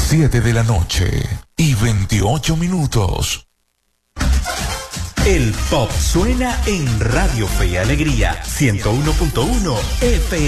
7:28. El pop suena en Radio Fe y Alegría 101.1 FM.